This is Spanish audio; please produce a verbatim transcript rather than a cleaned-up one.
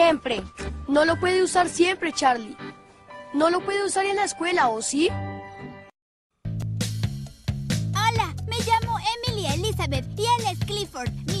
Siempre. No lo puede usar siempre, Charlie. No lo puede usar en la escuela, ¿o sí? Hola, me llamo Emily Elizabeth y él es Clifford. Mi